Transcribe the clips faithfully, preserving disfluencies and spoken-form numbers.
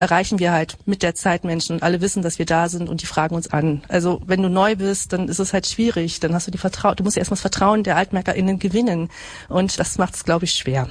erreichen wir halt mit der Zeit Menschen und alle wissen, dass wir da sind und die fragen uns an. Also wenn du neu bist, dann ist es halt schwierig. Dann hast du die Vertrauen, du musst ja erstmal das Vertrauen der AltmerkerInnen gewinnen. Und das macht es, glaube ich, schwer.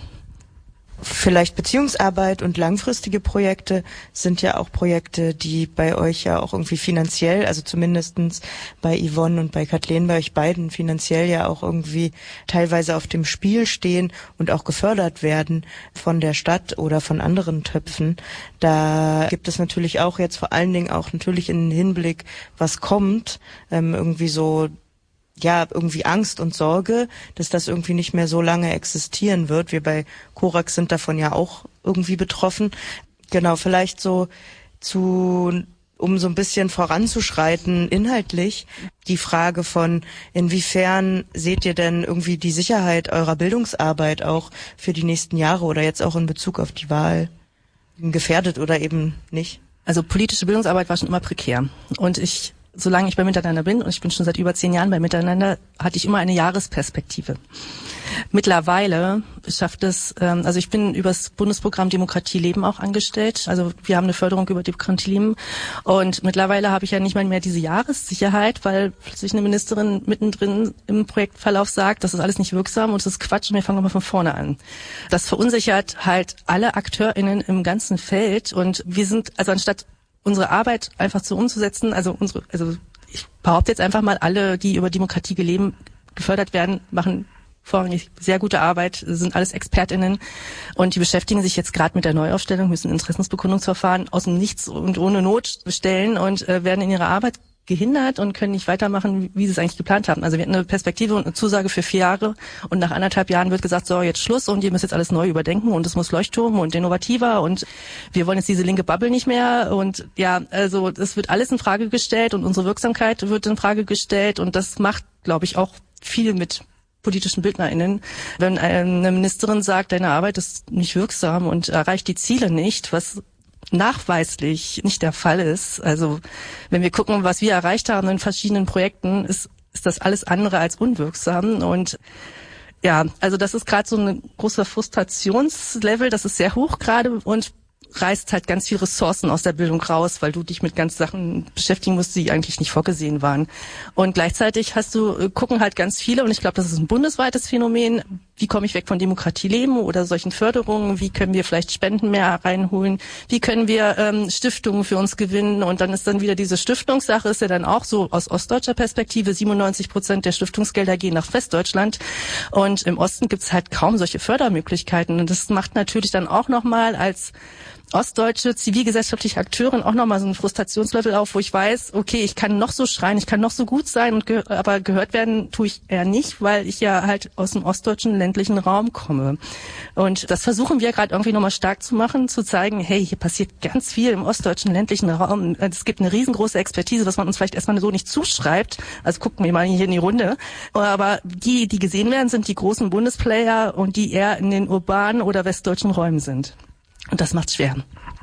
Vielleicht Beziehungsarbeit und langfristige Projekte sind ja auch Projekte, die bei euch ja auch irgendwie finanziell, also zumindestens bei Yvonne und bei Kathleen, bei euch beiden finanziell ja auch irgendwie teilweise auf dem Spiel stehen und auch gefördert werden von der Stadt oder von anderen Töpfen. Da gibt es natürlich auch jetzt vor allen Dingen auch natürlich in Hinblick, was kommt, ähm, irgendwie so ja, irgendwie Angst und Sorge, dass das irgendwie nicht mehr so lange existieren wird. Wir bei Korax sind davon ja auch irgendwie betroffen. Genau, vielleicht so zu, um so ein bisschen voranzuschreiten, inhaltlich, die Frage von, inwiefern seht ihr denn irgendwie die Sicherheit eurer Bildungsarbeit auch für die nächsten Jahre oder jetzt auch in Bezug auf die Wahl gefährdet oder eben nicht? Also politische Bildungsarbeit war schon immer prekär. Und ich solange ich bei Miteinander bin, und ich bin schon seit über zehn Jahren bei Miteinander, hatte ich immer eine Jahresperspektive. Mittlerweile schafft es, ähm, also ich bin über das Bundesprogramm Demokratie leben auch angestellt. Also wir haben eine Förderung über Demokratie leben. Und mittlerweile habe ich ja nicht mal mehr diese Jahressicherheit, weil plötzlich eine Ministerin mittendrin im Projektverlauf sagt, das ist alles nicht wirksam und das ist Quatsch und wir fangen nochmal von vorne an. Das verunsichert halt alle AkteurInnen im ganzen Feld. Und wir sind, also anstatt unsere Arbeit einfach so umzusetzen, also unsere, also ich behaupte jetzt einfach mal, alle, die über Demokratie leben, gefördert werden, machen vorrangig sehr gute Arbeit, sind alles ExpertInnen und die beschäftigen sich jetzt gerade mit der Neuaufstellung, müssen Interessensbekundungsverfahren aus dem Nichts und ohne Not stellen und äh, werden in ihrer Arbeit gehindert und können nicht weitermachen, wie sie es eigentlich geplant haben. Also wir hatten eine Perspektive und eine Zusage für vier Jahre und nach anderthalb Jahren wird gesagt, so jetzt Schluss und ihr müsst jetzt alles neu überdenken und es muss Leuchtturm und innovativer und wir wollen jetzt diese linke Bubble nicht mehr und ja, also es wird alles in Frage gestellt und unsere Wirksamkeit wird in Frage gestellt und das macht, glaube ich, auch viel mit politischen BildnerInnen. Wenn eine Ministerin sagt, deine Arbeit ist nicht wirksam und erreicht die Ziele nicht, was nachweislich nicht der Fall ist. Also wenn wir gucken, was wir erreicht haben in verschiedenen Projekten, ist, ist das alles andere als unwirksam. Und ja, also das ist gerade so ein großer Frustrationslevel, das ist sehr hoch gerade und reißt halt ganz viele Ressourcen aus der Bildung raus, weil du dich mit ganz Sachen beschäftigen musst, die eigentlich nicht vorgesehen waren. Und gleichzeitig hast du, gucken halt ganz viele, und ich glaube, das ist ein bundesweites Phänomen, wie komme ich weg von Demokratie leben oder solchen Förderungen, wie können wir vielleicht Spenden mehr reinholen, wie können wir ähm, Stiftungen für uns gewinnen und dann ist dann wieder diese Stiftungssache, ist ja dann auch so aus ostdeutscher Perspektive, siebenundneunzig Prozent der Stiftungsgelder gehen nach Westdeutschland und im Osten gibt's halt kaum solche Fördermöglichkeiten und das macht natürlich dann auch nochmal als ostdeutsche zivilgesellschaftliche Akteurin auch nochmal so ein Frustrationslevel auf, wo ich weiß, okay, ich kann noch so schreien, ich kann noch so gut sein, und ge- aber gehört werden tue ich eher nicht, weil ich ja halt aus dem ostdeutschen ländlichen Raum komme. Und das versuchen wir gerade irgendwie nochmal stark zu machen, zu zeigen, hey, hier passiert ganz viel im ostdeutschen ländlichen Raum. Es gibt eine riesengroße Expertise, was man uns vielleicht erstmal so nicht zuschreibt. Also gucken wir mal hier in die Runde. Aber die, die gesehen werden, sind die großen Bundesplayer und die eher in den urbanen oder westdeutschen Räumen sind. Und das macht's schwer.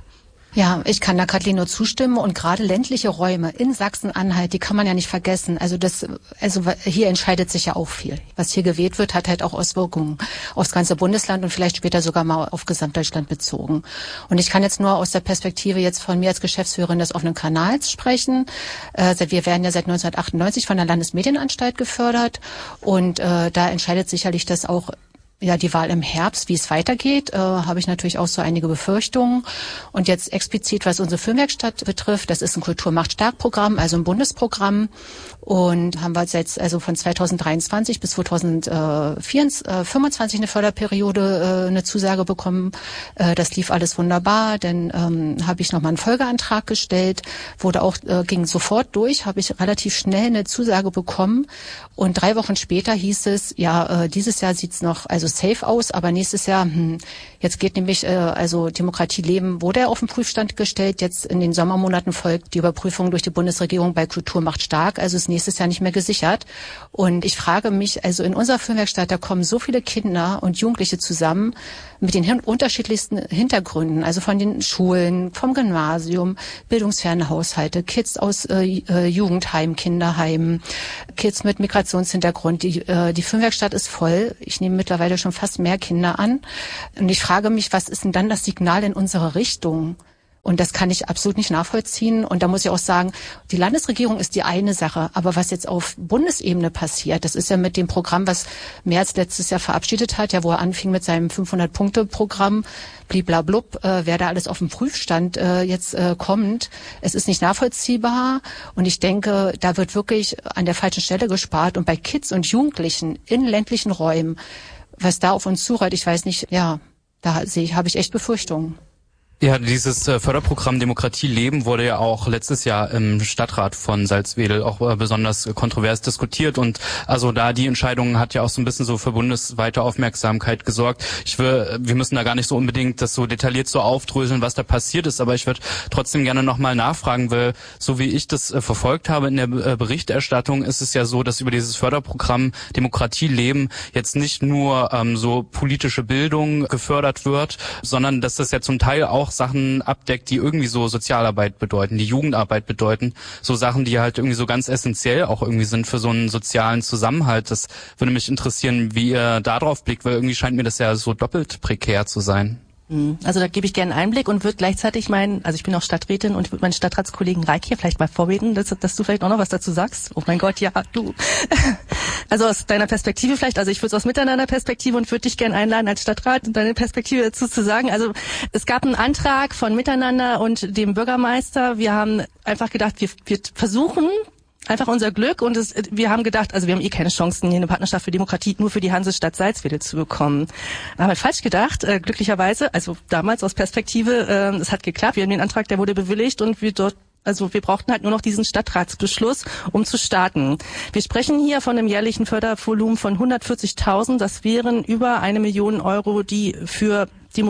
Ja, ich kann da Kathleen nur zustimmen und gerade ländliche Räume in Sachsen-Anhalt, die kann man ja nicht vergessen. Also das, also hier entscheidet sich ja auch viel. Was hier gewählt wird, hat halt auch Auswirkungen aufs ganze Bundesland und vielleicht später sogar mal auf Gesamtdeutschland bezogen. Und ich kann jetzt nur aus der Perspektive jetzt von mir als Geschäftsführerin des offenen Kanals sprechen. Also wir werden ja seit neunzehnhundertachtundneunzig von der Landesmedienanstalt gefördert und äh, da entscheidet sicherlich das auch ja, die Wahl im Herbst, wie es weitergeht, äh, habe ich natürlich auch so einige Befürchtungen. Und jetzt explizit, was unsere Filmwerkstatt betrifft, das ist ein Kultur macht stark Programm, also ein Bundesprogramm. Und haben wir jetzt also von zweitausenddreiundzwanzig bis zweitausendfünfundzwanzig eine Förderperiode, äh, eine Zusage bekommen. Äh, das lief alles wunderbar, denn ähm, habe ich nochmal einen Folgeantrag gestellt, wurde auch, äh, ging sofort durch, habe ich relativ schnell eine Zusage bekommen. Und drei Wochen später hieß es, ja, äh, dieses Jahr sieht's noch also safe aus, aber nächstes Jahr, hm, jetzt geht nämlich, äh, also Demokratie leben wurde auf den Prüfstand gestellt, jetzt in den Sommermonaten folgt die Überprüfung durch die Bundesregierung bei Kultur macht stark, also ist nächstes Jahr nicht mehr gesichert. Und ich frage mich, also in unserer Filmwerkstatt, da kommen so viele Kinder und Jugendliche zusammen mit den hin- unterschiedlichsten Hintergründen, also von den Schulen, vom Gymnasium, bildungsferne Haushalte, Kids aus äh, Jugendheimen, Kinderheimen, Kids mit Migrationshintergrund. Die, äh, die Filmwerkstatt ist voll. Ich nehme mittlerweile schon fast mehr Kinder an. Und ich frage mich, was ist denn dann das Signal in unsere Richtung? Und das kann ich absolut nicht nachvollziehen. Und da muss ich auch sagen, die Landesregierung ist die eine Sache. Aber was jetzt auf Bundesebene passiert, das ist ja mit dem Programm, was Merz letztes Jahr verabschiedet hat, ja, wo er anfing mit seinem fünfhundert-Punkte-Programm, bliblablub, äh, wer da alles auf dem Prüfstand äh, jetzt äh, kommt. Es ist nicht nachvollziehbar. Und ich denke, da wird wirklich an der falschen Stelle gespart. Und bei Kids und Jugendlichen in ländlichen Räumen, was da auf uns zurollt, ich weiß nicht, ja, da sehe ich, habe ich echt Befürchtungen. Ja, dieses äh, Förderprogramm Demokratie leben wurde ja auch letztes Jahr im Stadtrat von Salzwedel auch äh, besonders kontrovers diskutiert und also da die Entscheidung hat ja auch so ein bisschen so für bundesweite Aufmerksamkeit gesorgt. Ich will, wir müssen da gar nicht so unbedingt das so detailliert so aufdröseln, was da passiert ist, aber ich würde trotzdem gerne nochmal nachfragen, weil so wie ich das äh, verfolgt habe in der äh, Berichterstattung, ist es ja so, dass über dieses Förderprogramm Demokratie leben jetzt nicht nur ähm, so politische Bildung gefördert wird, sondern dass das ja zum Teil auch Sachen abdeckt, die irgendwie so Sozialarbeit bedeuten, die Jugendarbeit bedeuten, so Sachen, die halt irgendwie so ganz essentiell auch irgendwie sind für so einen sozialen Zusammenhalt. Das würde mich interessieren, wie ihr da drauf blickt, weil irgendwie scheint mir das ja so doppelt prekär zu sein. Also da gebe ich gerne einen Einblick und würde gleichzeitig meinen, also ich bin auch Stadträtin und würde meinen Stadtratskollegen Reik hier vielleicht mal vorbeten, dass, dass du vielleicht auch noch was dazu sagst. Oh mein Gott, ja, du. Also aus deiner Perspektive vielleicht, also ich würde es aus Miteinander-Perspektive und würde dich gerne einladen als Stadtrat und deine Perspektive dazu zu sagen. Also es gab einen Antrag von Miteinander und dem Bürgermeister. Wir haben einfach gedacht, wir, wir versuchen einfach unser Glück und es, wir haben gedacht, also wir haben eh keine Chancen, hier eine Partnerschaft für Demokratie nur für die Hansestadt Salzwedel zu bekommen. Da haben wir falsch gedacht, äh, glücklicherweise, also damals aus Perspektive, äh, es hat geklappt, wir haben den Antrag, der wurde bewilligt und wir dort Also wir brauchten halt nur noch diesen Stadtratsbeschluss, um zu starten. Wir sprechen hier von einem jährlichen Fördervolumen von hundertvierzigtausend. Das wären über eine Million Euro, die für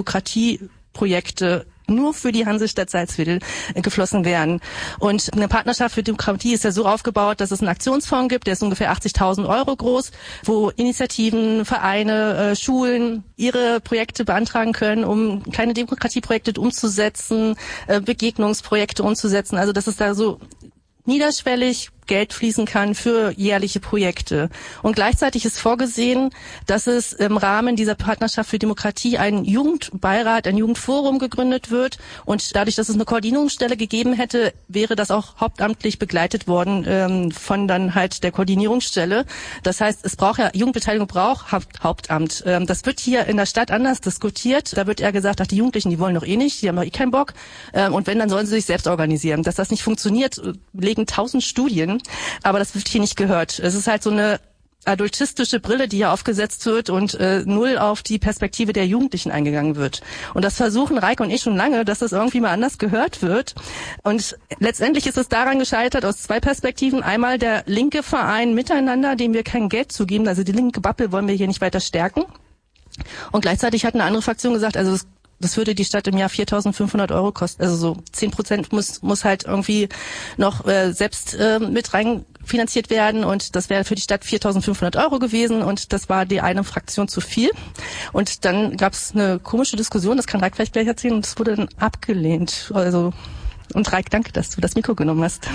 Demokratieprojekte nur für die Hansestadt Salzwedel geflossen wären. Und eine Partnerschaft für Demokratie ist ja so aufgebaut, dass es einen Aktionsfonds gibt, der ist ungefähr achtzigtausend Euro groß, wo Initiativen, Vereine, äh, Schulen ihre Projekte beantragen können, um kleine Demokratieprojekte umzusetzen, äh, Begegnungsprojekte umzusetzen. Also dass es da so niederschwellig Geld fließen kann für jährliche Projekte. Und gleichzeitig ist vorgesehen, dass es im Rahmen dieser Partnerschaft für Demokratie ein Jugendbeirat, ein Jugendforum gegründet wird. Und dadurch, dass es eine Koordinierungsstelle gegeben hätte, wäre das auch hauptamtlich begleitet worden ähm, von dann halt der Koordinierungsstelle. Das heißt, es braucht ja, Jugendbeteiligung braucht Haupt, Hauptamt. Ähm, das wird hier in der Stadt anders diskutiert. Da wird eher gesagt, ach, die Jugendlichen, die wollen doch eh nicht, die haben doch eh keinen Bock. Ähm, und wenn, dann sollen sie sich selbst organisieren. Dass das nicht funktioniert, legen tausend Studien. Aber das wird hier nicht gehört. Es ist halt so eine adultistische Brille, die hier aufgesetzt wird und äh, null auf die Perspektive der Jugendlichen eingegangen wird. Und das versuchen Reik und ich schon lange, dass das irgendwie mal anders gehört wird. Und letztendlich ist es daran gescheitert aus zwei Perspektiven. Einmal der linke Verein Miteinander, dem wir kein Geld zugeben. Also die linke Bubble wollen wir hier nicht weiter stärken. Und gleichzeitig hat eine andere Fraktion gesagt, also das Das würde die Stadt im Jahr viertausendfünfhundert Euro kosten. Also so zehn Prozent muss muss halt irgendwie noch äh, selbst äh, mit rein finanziert werden. Und das wäre für die Stadt viertausendfünfhundert Euro gewesen. Und das war die eine Fraktion zu viel. Und dann gab es eine komische Diskussion, das kann Reik vielleicht gleich erzählen. Und das wurde dann abgelehnt. Also und Reik, danke, dass du das Mikro genommen hast.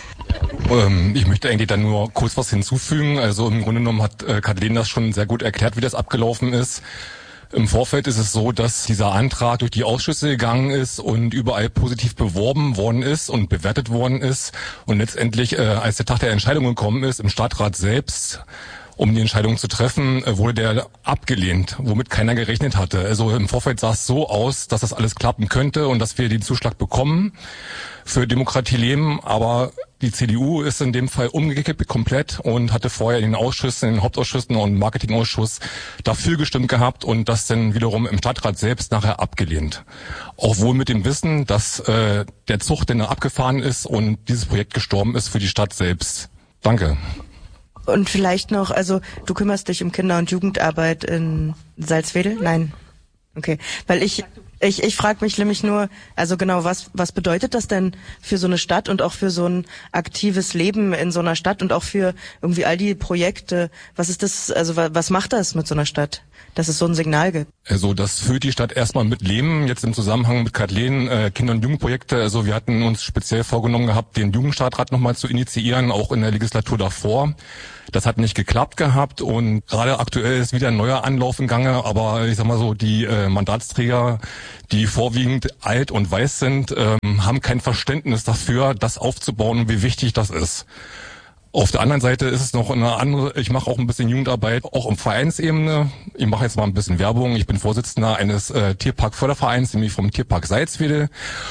Ähm, ich möchte eigentlich dann nur kurz was hinzufügen. Also im Grunde genommen hat äh, Kathleen das schon sehr gut erklärt, wie das abgelaufen ist. Im Vorfeld ist es so, dass dieser Antrag durch die Ausschüsse gegangen ist und überall positiv beworben worden ist und bewertet worden ist. Und letztendlich, äh, als der Tag der Entscheidung gekommen ist, im Stadtrat selbst, um die Entscheidung zu treffen, äh, wurde der abgelehnt, womit keiner gerechnet hatte. Also im Vorfeld sah es so aus, dass das alles klappen könnte und dass wir den Zuschlag bekommen für Demokratie leben, aber die C D U ist in dem Fall umgekippt komplett und hatte vorher in den Ausschüssen, in den Hauptausschüssen und Marketingausschuss dafür gestimmt gehabt und das dann wiederum im Stadtrat selbst nachher abgelehnt. Auch wohl mit dem Wissen, dass äh, der Zug dann abgefahren ist und dieses Projekt gestorben ist für die Stadt selbst. Danke. Und vielleicht noch, also du kümmerst dich um Kinder- und Jugendarbeit in Salzwedel? Nein. Okay, weil ich ich ich frage mich nämlich nur, also genau, was was bedeutet das denn für so eine Stadt und auch für so ein aktives Leben in so einer Stadt und auch für irgendwie all die Projekte? Was ist das, also was macht das mit so einer Stadt, dass es so ein Signal gibt? Also das füllt die Stadt erstmal mit Leben, jetzt im Zusammenhang mit Kathleen, äh, Kinder- und Jugendprojekte. Also wir hatten uns speziell vorgenommen gehabt, den Jugendstadtrat nochmal zu initiieren, auch in der Legislatur davor. Das hat nicht geklappt gehabt und gerade aktuell ist wieder ein neuer Anlauf im Gange, aber ich sag mal so, die äh, Mandatsträger die vorwiegend alt und weiß sind, ähm, haben kein Verständnis dafür, das aufzubauen, wie wichtig das ist. Auf der anderen Seite ist es noch eine andere, ich mache auch ein bisschen Jugendarbeit, auch auf Vereinsebene. Ich mache jetzt mal ein bisschen Werbung. Ich bin Vorsitzender eines äh, Tierpark-Fördervereins, nämlich vom Tierpark Salzwedel.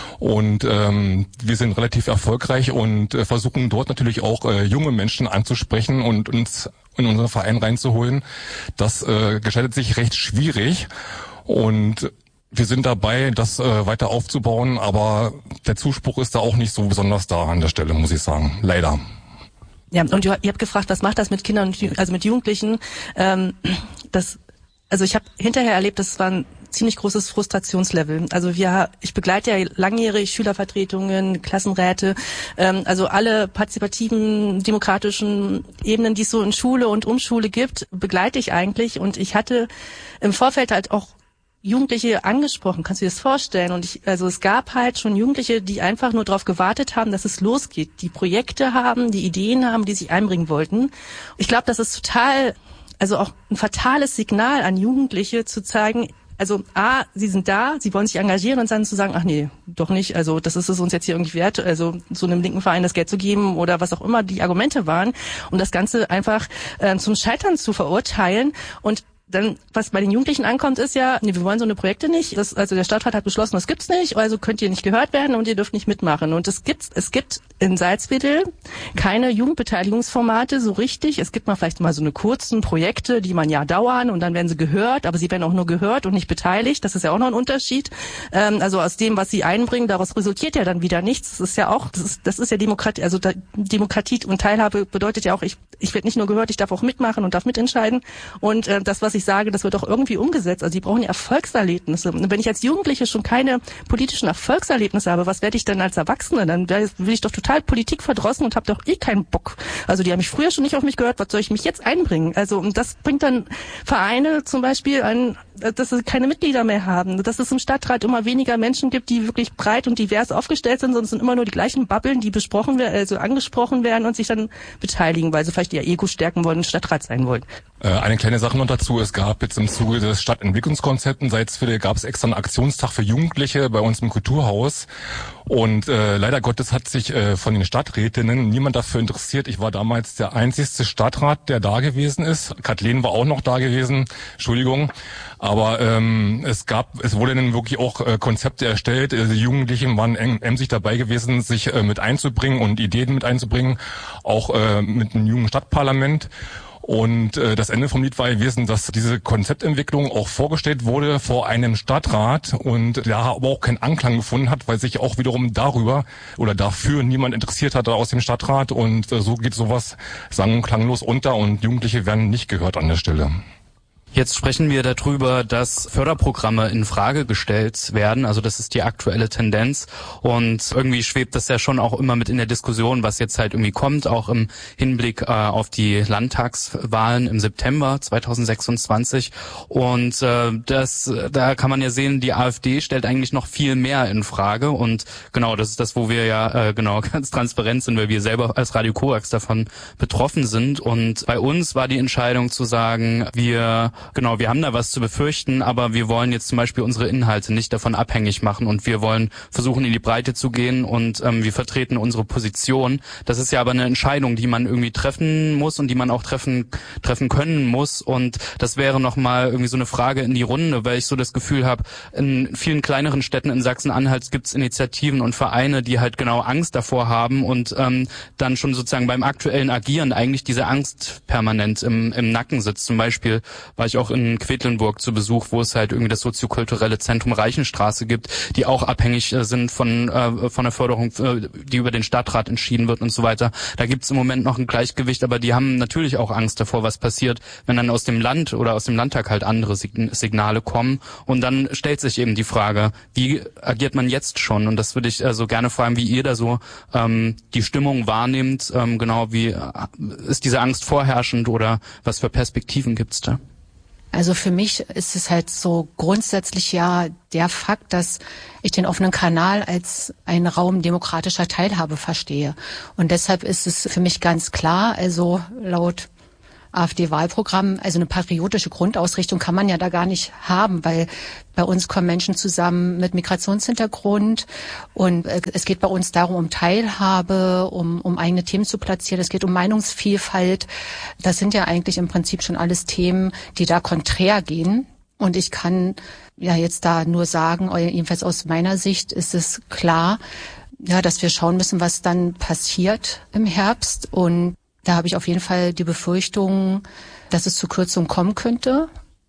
Und ähm, wir sind relativ erfolgreich und äh, versuchen dort natürlich auch äh, junge Menschen anzusprechen und uns in unseren Verein reinzuholen. Das äh, gestaltet sich recht schwierig und wir sind dabei, das äh, weiter aufzubauen, aber der Zuspruch ist da auch nicht so besonders da an der Stelle, muss ich sagen. Leider. Ja, und ihr habt gefragt, was macht das mit Kindern, also mit Jugendlichen? Ähm, das, also ich habe hinterher erlebt, das war ein ziemlich großes Frustrationslevel. Also wir, ich begleite ja langjährig Schülervertretungen, Klassenräte, ähm, also alle partizipativen, demokratischen Ebenen, die es so in Schule und um Schule gibt, begleite ich eigentlich. Und ich hatte im Vorfeld halt auch Jugendliche angesprochen, kannst du dir das vorstellen? Und ich, also es gab halt schon Jugendliche, die einfach nur darauf gewartet haben, dass es losgeht, die Projekte haben, die Ideen haben, die sich einbringen wollten. Ich glaube, das ist total, also auch ein fatales Signal an Jugendliche zu zeigen, also A, sie sind da, sie wollen sich engagieren und dann zu sagen, ach nee, doch nicht, also das ist es uns jetzt hier irgendwie wert, also so einem linken Verein das Geld zu geben oder was auch immer die Argumente waren, um das Ganze einfach äh, zum Scheitern zu verurteilen. Und dann, was bei den Jugendlichen ankommt, ist ja, nee, wir wollen so eine Projekte nicht. Das, also der Stadtrat hat beschlossen, das gibt's nicht, also könnt ihr nicht gehört werden und ihr dürft nicht mitmachen. Und es gibt, es gibt in Salzwedel keine Jugendbeteiligungsformate so richtig. Es gibt mal vielleicht mal so eine kurzen Projekte, die man ja dauern und dann werden sie gehört, aber sie werden auch nur gehört und nicht beteiligt. Das ist ja auch noch ein Unterschied. Ähm, also aus dem, was sie einbringen, daraus resultiert ja dann wieder nichts. Das ist ja auch, das ist, das ist ja Demokratie, also da, Demokratie und Teilhabe bedeutet ja auch, ich, ich werde nicht nur gehört, ich darf auch mitmachen und darf mitentscheiden. Und äh, das, was ich sage, das wird auch irgendwie umgesetzt. Also die brauchen ja Erfolgserlebnisse. Und wenn ich als Jugendliche schon keine politischen Erfolgserlebnisse habe, was werde ich denn als Erwachsene? Dann will ich doch total Politik verdrossen und habe doch eh keinen Bock. Also die haben mich früher schon nicht auf mich gehört, was soll ich mich jetzt einbringen? Also und das bringt dann Vereine zum Beispiel an, dass sie keine Mitglieder mehr haben, dass es im Stadtrat immer weniger Menschen gibt, die wirklich breit und divers aufgestellt sind, sondern es sind immer nur die gleichen Babbeln, die besprochen werden, also angesprochen werden und sich dann beteiligen, weil sie vielleicht ihr Ego stärken wollen und Stadtrat sein wollen. Äh, eine kleine Sache noch dazu, es gab jetzt im Zuge des Stadtentwicklungskonzepts in Salzwedel gab es extra einen Aktionstag für Jugendliche bei uns im Kulturhaus und äh, leider Gottes hat sich äh, von den Stadträtinnen niemand dafür interessiert. Ich war damals der einzigste Stadtrat, der da gewesen ist. Kathleen war auch noch da gewesen, Entschuldigung. Aber ähm, es gab, es wurde dann wirklich auch äh, Konzepte erstellt. Äh, die Jugendlichen waren eng, emsig dabei gewesen, sich äh, mit einzubringen und Ideen mit einzubringen, auch äh, mit einem jungen Stadtparlament. Und äh, das Ende vom Lied war gewesen, dass diese Konzeptentwicklung auch vorgestellt wurde vor einem Stadtrat und da aber auch keinen Anklang gefunden hat, weil sich auch wiederum darüber oder dafür niemand interessiert hatte aus dem Stadtrat und äh, so geht sowas sang- und klanglos unter und Jugendliche werden nicht gehört an der Stelle. Jetzt sprechen wir darüber, dass Förderprogramme in Frage gestellt werden. Also das ist die aktuelle Tendenz. Und irgendwie schwebt das ja schon auch immer mit in der Diskussion, was jetzt halt irgendwie kommt, auch im Hinblick äh, auf die Landtagswahlen im September zweitausendsechsundzwanzig. Und äh, das, da kann man ja sehen, die AfD stellt eigentlich noch viel mehr in Frage. Und genau, das ist das, wo wir ja äh, genau ganz transparent sind, weil wir selber als Radio Korax davon betroffen sind. Und bei uns war die Entscheidung zu sagen, wir Genau, wir haben da was zu befürchten, aber wir wollen jetzt zum Beispiel unsere Inhalte nicht davon abhängig machen und wir wollen versuchen, in die Breite zu gehen und ähm, wir vertreten unsere Position. Das ist ja aber eine Entscheidung, die man irgendwie treffen muss und die man auch treffen treffen können muss und das wäre nochmal irgendwie so eine Frage in die Runde, weil ich so das Gefühl habe, in vielen kleineren Städten in Sachsen-Anhalt gibt es Initiativen und Vereine, die halt genau Angst davor haben und ähm, dann schon sozusagen beim aktuellen Agieren eigentlich diese Angst permanent im, im Nacken sitzt. Zum Beispiel war ich auch in Quedlinburg zu Besuch, wo es halt irgendwie das soziokulturelle Zentrum Reichenstraße gibt, die auch abhängig äh, sind von äh, von der Förderung, äh, die über den Stadtrat entschieden wird und so weiter. Da gibt es im Moment noch ein Gleichgewicht, aber die haben natürlich auch Angst davor, was passiert, wenn dann aus dem Land oder aus dem Landtag halt andere Signale kommen. Und dann stellt sich eben die Frage, wie agiert man jetzt schon? Und das würde ich äh, so gerne fragen, wie ihr da so ähm, die Stimmung wahrnehmt. Ähm, genau, wie äh, ist diese Angst vorherrschend oder was für Perspektiven gibt's da? Also für mich ist es halt so grundsätzlich ja der Fakt, dass ich den offenen Kanal als einen Raum demokratischer Teilhabe verstehe. Und deshalb ist es für mich ganz klar, also laut AfD-Wahlprogramm. Also eine patriotische Grundausrichtung kann man ja da gar nicht haben, weil bei uns kommen Menschen zusammen mit Migrationshintergrund und es geht bei uns darum, um Teilhabe, um, um eigene Themen zu platzieren. Es geht um Meinungsvielfalt. Das sind ja eigentlich im Prinzip schon alles Themen, die da konträr gehen. Und ich kann ja jetzt da nur sagen, jedenfalls aus meiner Sicht ist es klar, ja, dass wir schauen müssen, was dann passiert im Herbst. Und da habe ich auf jeden Fall die Befürchtung, dass es zu Kürzungen kommen könnte.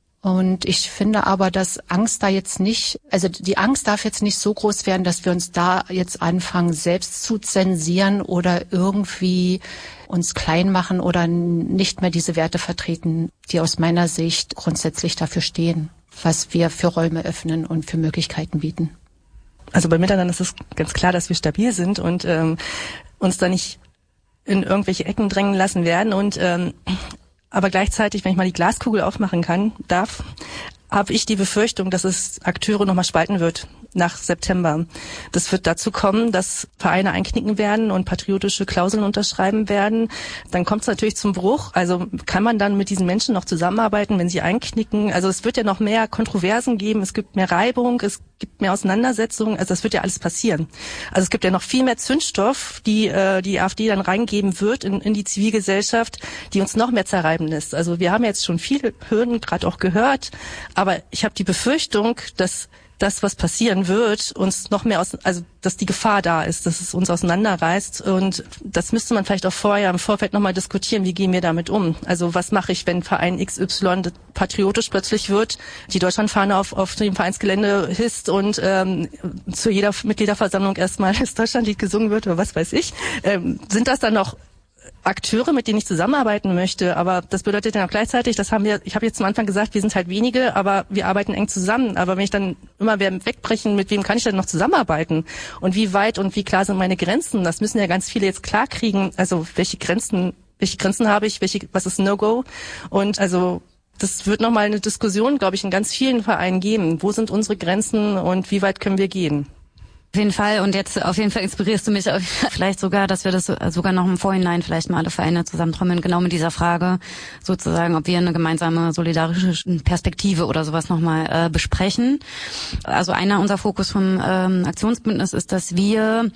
Und ich finde aber, dass Angst da jetzt nicht, also die Angst darf jetzt nicht so groß werden, dass wir uns da jetzt anfangen, selbst zu zensieren oder irgendwie uns klein machen oder nicht mehr diese Werte vertreten, die aus meiner Sicht grundsätzlich dafür stehen, was wir für Räume öffnen und für Möglichkeiten bieten. Also bei Miteinander ist es ganz klar, dass wir stabil sind und ähm, uns da nicht in irgendwelche Ecken drängen lassen werden und ähm, aber gleichzeitig, wenn ich mal die Glaskugel aufmachen kann, darf, habe ich die Befürchtung, dass es Akteure nochmal spalten wird nach September. Das wird dazu kommen, dass Vereine einknicken werden und patriotische Klauseln unterschreiben werden. Dann kommt es natürlich zum Bruch. Also kann man dann mit diesen Menschen noch zusammenarbeiten, wenn sie einknicken? Also es wird ja noch mehr Kontroversen geben, es gibt mehr Reibung, es gibt mehr Auseinandersetzungen. Also das wird ja alles passieren. Also es gibt ja noch viel mehr Zündstoff, die äh, die AfD dann reingeben wird in, in die Zivilgesellschaft, die uns noch mehr zerreiben lässt. Also wir haben jetzt schon viele Hürden gerade auch gehört, aber ich habe die Befürchtung, dass das, was passieren wird, uns noch mehr aus, also dass die Gefahr da ist, dass es uns auseinanderreißt und das müsste man vielleicht auch vorher im Vorfeld nochmal diskutieren, wie gehen wir damit um? Also was mache ich, wenn Verein X Y patriotisch plötzlich wird, die Deutschlandfahne auf, auf dem Vereinsgelände hisst und ähm, zu jeder Mitgliederversammlung erstmal das Deutschlandlied gesungen wird oder was weiß ich. Ähm, sind das dann noch Akteure, mit denen ich zusammenarbeiten möchte, aber das bedeutet dann auch gleichzeitig, das haben wir, ich habe jetzt zum Anfang gesagt, wir sind halt wenige, aber wir arbeiten eng zusammen, aber wenn ich dann immer wer wegbrechen, mit wem kann ich dann noch zusammenarbeiten und wie weit und wie klar sind meine Grenzen, das müssen ja ganz viele jetzt klar kriegen, also welche Grenzen, welche Grenzen habe ich, welche, was ist No-Go und also das wird nochmal eine Diskussion, glaube ich, in ganz vielen Vereinen geben, wo sind unsere Grenzen und wie weit können wir gehen? Auf jeden Fall. Und jetzt auf jeden Fall inspirierst du mich vielleicht sogar, dass wir das sogar noch im Vorhinein vielleicht mal alle Vereine zusammentrommeln, genau mit dieser Frage sozusagen, ob wir eine gemeinsame solidarische Perspektive oder sowas nochmal äh, besprechen. Also einer unser Fokus vom ähm, Aktionsbündnis ist, dass wir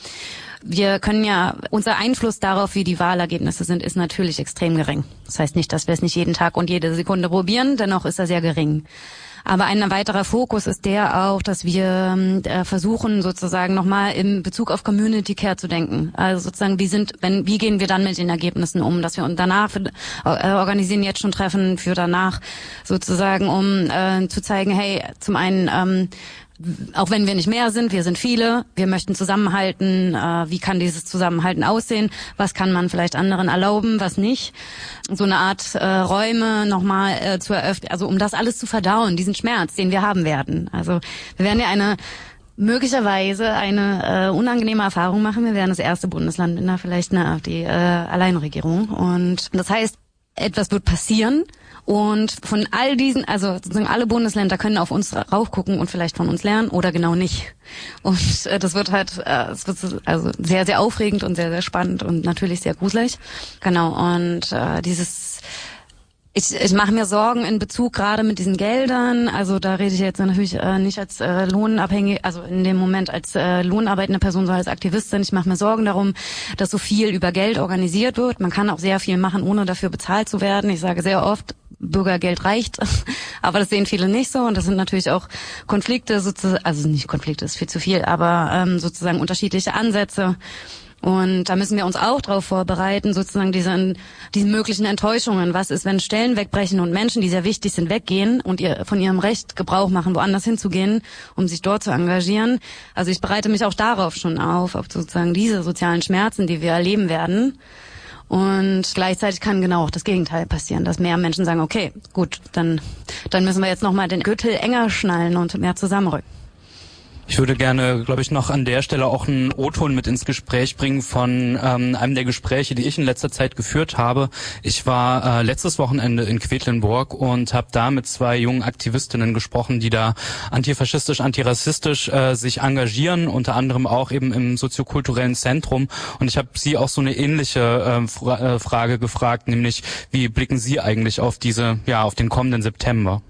Wir können ja, unser Einfluss darauf, wie die Wahlergebnisse sind, ist natürlich extrem gering. Das heißt nicht, dass wir es nicht jeden Tag und jede Sekunde probieren, dennoch ist er sehr gering. Aber ein weiterer Fokus ist der auch, dass wir äh, versuchen, sozusagen nochmal in Bezug auf Community Care zu denken. Also sozusagen, wie sind, wenn, wie gehen wir dann mit den Ergebnissen um, dass wir und danach für, äh, organisieren jetzt schon Treffen für danach sozusagen, um äh, zu zeigen, hey, zum einen ähm, auch wenn wir nicht mehr sind, wir sind viele, wir möchten zusammenhalten, äh, wie kann dieses Zusammenhalten aussehen, was kann man vielleicht anderen erlauben, was nicht, so eine Art äh, Räume nochmal äh, zu eröffnen, also um das alles zu verdauen, diesen Schmerz, den wir haben werden. Also wir werden ja eine möglicherweise eine äh, unangenehme Erfahrung machen, wir werden das erste Bundesland mit einer vielleicht einer AfD äh, Alleinregierung und das heißt, etwas wird passieren. Und von all diesen, also sozusagen alle Bundesländer können auf uns raufgucken und vielleicht von uns lernen oder genau nicht. Und äh, das wird halt, äh, es wird also sehr, sehr aufregend und sehr, sehr spannend und natürlich sehr gruselig. Genau, und äh, dieses, ich, ich mache mir Sorgen in Bezug gerade mit diesen Geldern. Also da rede ich jetzt natürlich äh, nicht als äh, lohnabhängig, also in dem Moment als äh, lohnarbeitende Person, sondern als Aktivistin. Ich mache mir Sorgen darum, dass so viel über Geld organisiert wird. Man kann auch sehr viel machen, ohne dafür bezahlt zu werden. Ich sage sehr oft, Bürgergeld reicht, aber das sehen viele nicht so und das sind natürlich auch Konflikte, sozusagen, also nicht Konflikte, ist viel zu viel, aber ähm, sozusagen unterschiedliche Ansätze und da müssen wir uns auch darauf vorbereiten, sozusagen diese, diese möglichen Enttäuschungen. Was ist, wenn Stellen wegbrechen und Menschen, die sehr wichtig sind, weggehen und ihr von ihrem Recht Gebrauch machen, woanders hinzugehen, um sich dort zu engagieren? Also ich bereite mich auch darauf schon auf, auf sozusagen diese sozialen Schmerzen, die wir erleben werden. Und gleichzeitig kann genau auch das Gegenteil passieren, dass mehr Menschen sagen, okay, gut, dann dann müssen wir jetzt nochmal den Gürtel enger schnallen und mehr zusammenrücken. Ich würde gerne, glaube ich, noch an der Stelle auch einen O-Ton mit ins Gespräch bringen von ähm, einem der Gespräche, die ich in letzter Zeit geführt habe. Ich war äh, letztes Wochenende in Quedlinburg und habe da mit zwei jungen Aktivistinnen gesprochen, die da antifaschistisch, antirassistisch äh, sich engagieren, unter anderem auch eben im soziokulturellen Zentrum. Und ich habe sie auch so eine ähnliche äh, Fra- äh, Frage gefragt, nämlich wie blicken Sie eigentlich auf diese, ja, auf den kommenden September?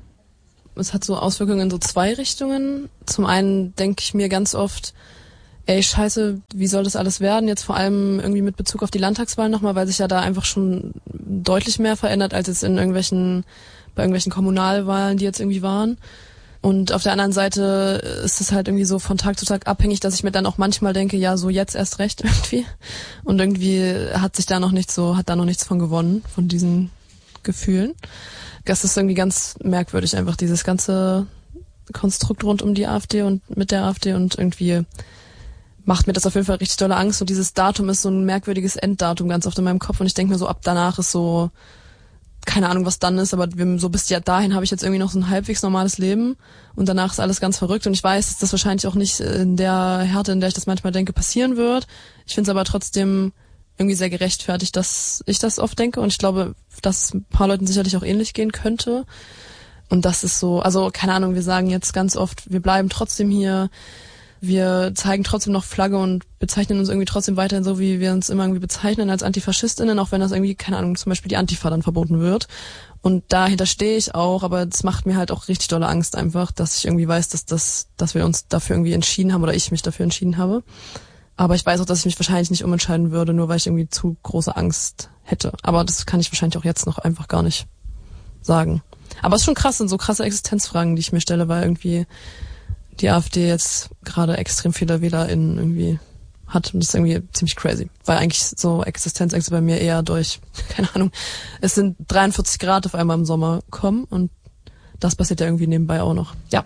Es hat so Auswirkungen in so zwei Richtungen. Zum einen denke ich mir ganz oft, ey, scheiße, wie soll das alles werden? Jetzt vor allem irgendwie mit Bezug auf die Landtagswahlen nochmal, weil sich ja da einfach schon deutlich mehr verändert, als jetzt in irgendwelchen, bei irgendwelchen Kommunalwahlen, die jetzt irgendwie waren. Und auf der anderen Seite ist es halt irgendwie so von Tag zu Tag abhängig, dass ich mir dann auch manchmal denke, ja, so jetzt erst recht irgendwie. Und irgendwie hat sich da noch nichts so, hat da noch nichts von gewonnen, von diesen Gefühlen. Das ist irgendwie ganz merkwürdig, einfach dieses ganze Konstrukt rund um die AfD und mit der AfD, und irgendwie macht mir das auf jeden Fall richtig dolle Angst. Und dieses Datum ist so ein merkwürdiges Enddatum ganz oft in meinem Kopf, und ich denke mir so, ab danach ist so, keine Ahnung, was dann ist, aber so bis ja dahin habe ich jetzt irgendwie noch so ein halbwegs normales Leben, und danach ist alles ganz verrückt, und ich weiß, dass das wahrscheinlich auch nicht in der Härte, in der ich das manchmal denke, passieren wird. Ich finde es aber trotzdem irgendwie sehr gerechtfertigt, dass ich das oft denke, und ich glaube, dass es ein paar Leuten sicherlich auch ähnlich gehen könnte. Und das ist so, also keine Ahnung, wir sagen jetzt ganz oft, wir bleiben trotzdem hier, wir zeigen trotzdem noch Flagge und bezeichnen uns irgendwie trotzdem weiterhin so, wie wir uns immer irgendwie bezeichnen, als AntifaschistInnen, auch wenn das irgendwie, keine Ahnung, zum Beispiel die Antifa dann verboten wird. Und dahinter stehe ich auch, aber das macht mir halt auch richtig dolle Angst einfach, dass ich irgendwie weiß, dass das, dass wir uns dafür irgendwie entschieden haben, oder ich mich dafür entschieden habe. Aber ich weiß auch, dass ich mich wahrscheinlich nicht umentscheiden würde, nur weil ich irgendwie zu große Angst hätte. Aber das kann ich wahrscheinlich auch jetzt noch einfach gar nicht sagen. Aber es ist schon krass, sind so krasse Existenzfragen, die ich mir stelle, weil irgendwie die AfD jetzt gerade extrem viele WählerInnen irgendwie hat. Und das ist irgendwie ziemlich crazy. Weil eigentlich so Existenzängste bei mir eher durch, keine Ahnung, es sind dreiundvierzig Grad auf einmal im Sommer kommen, und das passiert ja irgendwie nebenbei auch noch. Ja.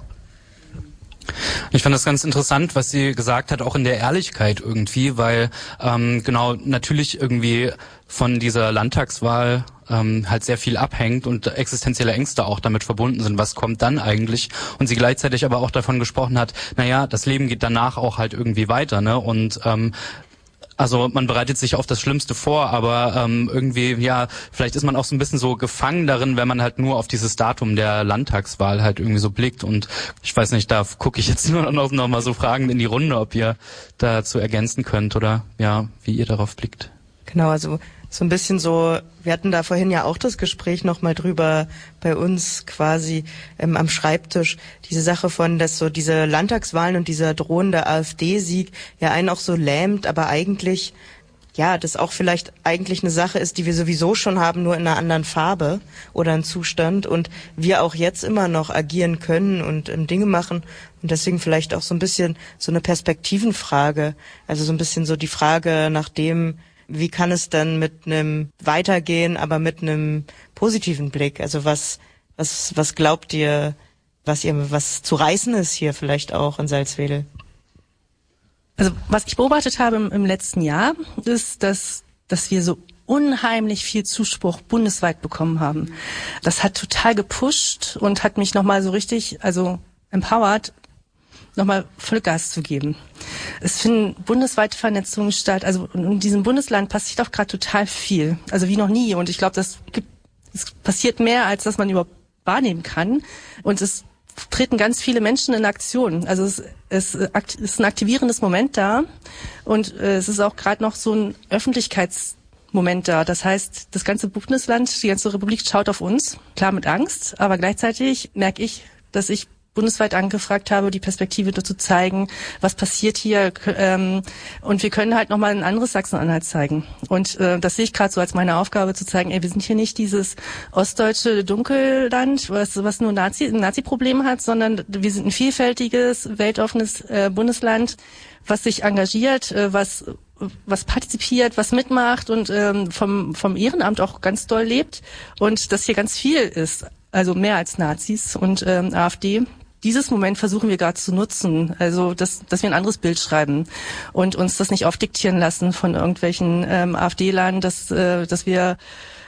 Ich fand das ganz interessant, was sie gesagt hat, auch in der Ehrlichkeit irgendwie, weil ähm, genau natürlich irgendwie von dieser Landtagswahl ähm, halt sehr viel abhängt und existenzielle Ängste auch damit verbunden sind. Was kommt dann eigentlich? Und sie gleichzeitig aber auch davon gesprochen hat, naja, das Leben geht danach auch halt irgendwie weiter, ne? Und ähm, also man bereitet sich auf das Schlimmste vor, aber ähm, irgendwie, ja, vielleicht ist man auch so ein bisschen so gefangen darin, wenn man halt nur auf dieses Datum der Landtagswahl halt irgendwie so blickt. Und ich weiß nicht, da gucke ich jetzt nur noch, noch mal so fragend in die Runde, ob ihr dazu ergänzen könnt oder ja, wie ihr darauf blickt. Genau, also so ein bisschen so, wir hatten da vorhin ja auch das Gespräch nochmal drüber bei uns quasi ähm, am Schreibtisch, diese Sache von, dass so diese Landtagswahlen und dieser drohende AfD-Sieg ja einen auch so lähmt, aber eigentlich, ja, das auch vielleicht eigentlich eine Sache ist, die wir sowieso schon haben, nur in einer anderen Farbe oder einem Zustand, und wir auch jetzt immer noch agieren können und ähm, Dinge machen, und deswegen vielleicht auch so ein bisschen so eine Perspektivenfrage, also so ein bisschen so die Frage nach dem, wie kann es dann mit einem weitergehen, aber mit einem positiven Blick? Also was, was, was glaubt ihr, was ihr, was zu reißen ist hier vielleicht auch in Salzwedel? Also was ich beobachtet habe im, im letzten Jahr, ist, dass, dass wir so unheimlich viel Zuspruch bundesweit bekommen haben. Das hat total gepusht und hat mich nochmal so richtig, also empowered, nochmal Vollgas zu geben. Es finden bundesweite Vernetzungen statt. Also in diesem Bundesland passiert auch gerade total viel. Also wie noch nie. Und ich glaube, das gibt, es passiert mehr, als dass man überhaupt wahrnehmen kann. Und es treten ganz viele Menschen in Aktion. Also es, es ist ein aktivierendes Moment da. Und äh, es ist auch gerade noch so ein Öffentlichkeitsmoment da. Das heißt, das ganze Bundesland, die ganze Republik schaut auf uns. Klar mit Angst, aber gleichzeitig merke ich, dass ich bundesweit angefragt habe, die Perspektive zu zeigen, was passiert hier, ähm, und wir können halt nochmal ein anderes Sachsen-Anhalt zeigen. Und äh, das sehe ich gerade so als meine Aufgabe, zu zeigen, ey, wir sind hier nicht dieses ostdeutsche Dunkelland, was, was nur Nazi, ein Nazi-Problem hat, sondern wir sind ein vielfältiges, weltoffenes äh, Bundesland, was sich engagiert, äh, was was partizipiert, was mitmacht und ähm, vom vom Ehrenamt auch ganz doll lebt, und das hier ganz viel ist, also mehr als Nazis und ähm, AfD. Dieses Moment versuchen wir gerade zu nutzen, also dass, dass wir ein anderes Bild schreiben und uns das nicht aufdiktieren lassen von irgendwelchen ähm, AfD-Lern, dass, äh, dass wir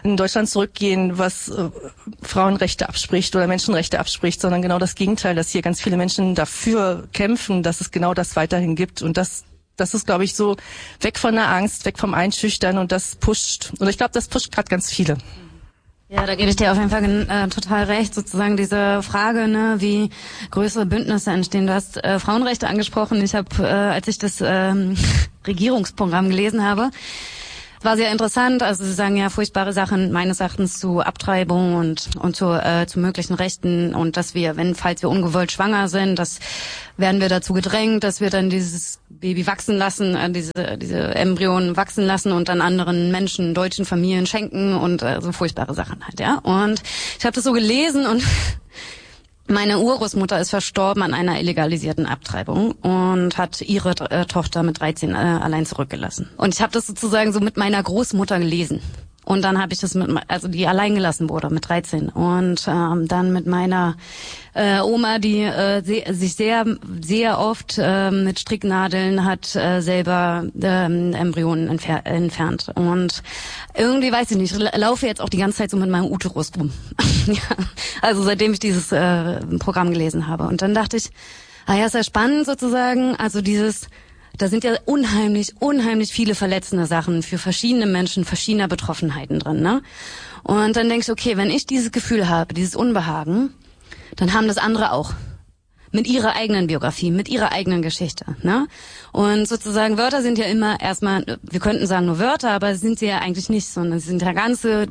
in Deutschland zurückgehen, was äh, Frauenrechte abspricht oder Menschenrechte abspricht, sondern genau das Gegenteil, dass hier ganz viele Menschen dafür kämpfen, dass es genau das weiterhin gibt. Und das das ist, glaube ich, so weg von der Angst, weg vom Einschüchtern, und das pusht. Und ich glaube, das pusht gerade ganz viele. Ja, da gebe ich dir auf jeden Fall äh, total recht. Sozusagen diese Frage, ne, wie größere Bündnisse entstehen. Du hast äh, Frauenrechte angesprochen. Ich habe, äh, als ich das ähm, Regierungsprogramm gelesen habe, war sehr interessant. Also Sie sagen ja furchtbare Sachen meines Erachtens zu Abtreibung und und zu äh, zu möglichen Rechten, und dass wir, wenn falls wir ungewollt schwanger sind, das werden wir dazu gedrängt, dass wir dann dieses Baby wachsen lassen, äh, diese diese Embryonen wachsen lassen und dann anderen Menschen, deutschen Familien schenken und äh, so furchtbare Sachen halt, ja. Und ich habe das so gelesen, und meine Urgroßmutter ist verstorben an einer illegalisierten Abtreibung und hat ihre äh, Tochter mit dreizehn äh, allein zurückgelassen. Und ich habe das sozusagen so mit meiner Großmutter gelesen. Und dann habe ich das mit, also die allein gelassen wurde mit dreizehn. Und ähm, dann mit meiner äh, Oma, die äh, se- sich sehr, sehr oft äh, mit Stricknadeln hat äh, selber ähm, Embryonen entfer- entfernt. Und irgendwie, weiß ich nicht, ich laufe jetzt auch die ganze Zeit so mit meinem Uterus rum. Ja, also seitdem ich dieses äh, Programm gelesen habe. Und dann dachte ich, ah ja, ist ja spannend sozusagen, also dieses... Da sind ja unheimlich, unheimlich viele verletzende Sachen für verschiedene Menschen, verschiedener Betroffenheiten drin, ne? Und dann denkst du, okay, wenn ich dieses Gefühl habe, dieses Unbehagen, dann haben das andere auch. Mit ihrer eigenen Biografie, mit ihrer eigenen Geschichte, ne? Und sozusagen Wörter sind ja immer erstmal, wir könnten sagen nur Wörter, aber sind sie ja eigentlich nicht, sondern sie sind ja ganze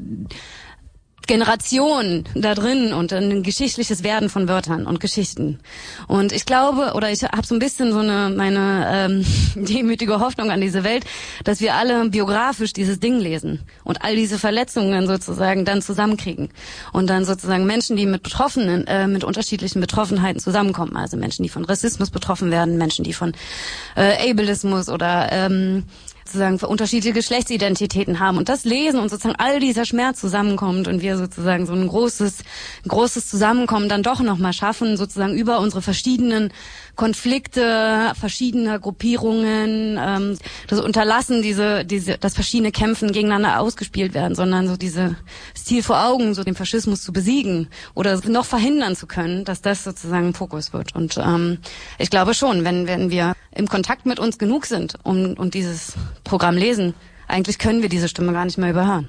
Generation da drin und ein geschichtliches Werden von Wörtern und Geschichten. Und ich glaube, oder ich habe so ein bisschen so eine meine ähm, demütige Hoffnung an diese Welt, dass wir alle biografisch dieses Ding lesen und all diese Verletzungen sozusagen dann zusammenkriegen und dann sozusagen Menschen, die mit Betroffenen, äh, mit unterschiedlichen Betroffenheiten zusammenkommen, also Menschen, die von Rassismus betroffen werden, Menschen, die von äh, Ableismus oder ähm, sozusagen unterschiedliche Geschlechtsidentitäten haben und das lesen und sozusagen all dieser Schmerz zusammenkommt und wir sozusagen so ein großes, ein großes Zusammenkommen dann doch nochmal schaffen, sozusagen über unsere verschiedenen Konflikte, verschiedener Gruppierungen, ähm, das Unterlassen, diese, diese, dass verschiedene Kämpfen gegeneinander ausgespielt werden, sondern so diese das Ziel vor Augen, so den Faschismus zu besiegen oder noch verhindern zu können, dass das sozusagen ein Fokus wird. Und ähm, ich glaube schon, wenn wenn wir im Kontakt mit uns genug sind und, und dieses Programm lesen, eigentlich können wir diese Stimme gar nicht mehr überhören.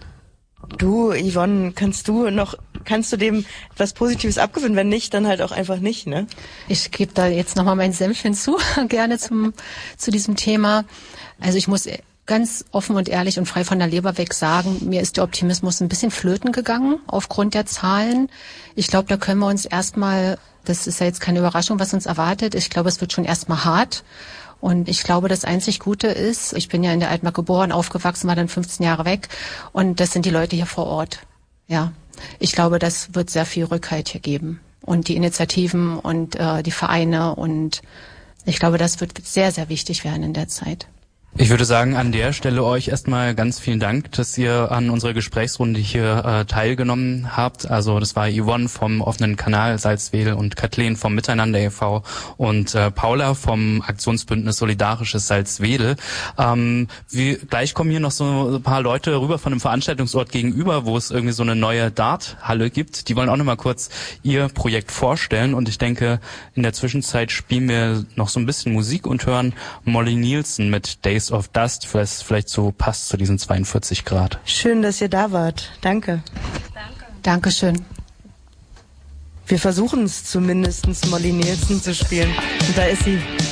Du, Yvonne, kannst du noch, kannst du dem etwas Positives abgewinnen? Wenn nicht, dann halt auch einfach nicht, ne? Ich gebe da jetzt nochmal meinen Senf hinzu, gerne zum, zu diesem Thema. Also ich muss ganz offen und ehrlich und frei von der Leber weg sagen, mir ist der Optimismus ein bisschen flöten gegangen aufgrund der Zahlen. Ich glaube, da können wir uns erstmal, das ist ja jetzt keine Überraschung, was uns erwartet. Ich glaube, es wird schon erstmal hart. Und ich glaube, das einzig Gute ist, ich bin ja in der Altmark geboren, aufgewachsen, war dann fünfzehn Jahre weg. Und das sind die Leute hier vor Ort. Ja, ich glaube, das wird sehr viel Rückhalt hier geben. Und die Initiativen und äh, die Vereine. Und ich glaube, das wird sehr, sehr wichtig werden in der Zeit. Ich würde sagen, an der Stelle euch erstmal ganz vielen Dank, dass ihr an unserer Gesprächsrunde hier äh, teilgenommen habt. Also das war Yvonne vom offenen Kanal Salzwedel und Kathleen vom Miteinander e V und äh, Paula vom Aktionsbündnis Solidarisches Salzwedel. Ähm, wir, gleich kommen hier noch so ein paar Leute rüber von dem Veranstaltungsort gegenüber, wo es irgendwie so eine neue Darthalle gibt. Die wollen auch noch mal kurz ihr Projekt vorstellen und ich denke, in der Zwischenzeit spielen wir noch so ein bisschen Musik und hören Molly Nielsen mit Days of Dust, was vielleicht so passt zu diesen zweiundvierzig Grad. Schön, dass ihr da wart. Danke. Danke. Dankeschön. Wir versuchen es zumindest, Molly Nielsen zu spielen. Und da ist sie.